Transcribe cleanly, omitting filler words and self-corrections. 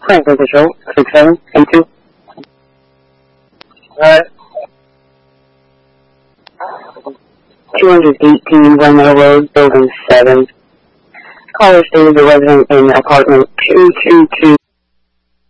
Franklin Patrol, 6782. Alright. 218 Windmill Road, Building 7. Caller stated the resident in apartment 222